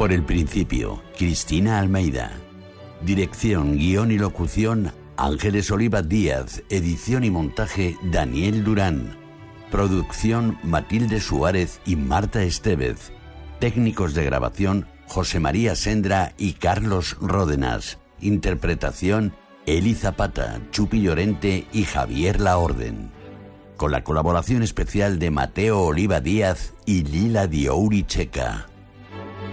por el principio, Cristina Almeida. Dirección, guión y locución, Ángeles Oliva Díaz. Edición y montaje, Daniel Durán. Producción, Matilde Suárez y Marta Estevez. Técnicos de grabación, José María Sendra y Carlos Ródenas. Interpretación, Eli Zapata, Chupi Llorente y Javier Laorden. Con la colaboración especial de Mateo Oliva Díaz y Lila Diouri Checa.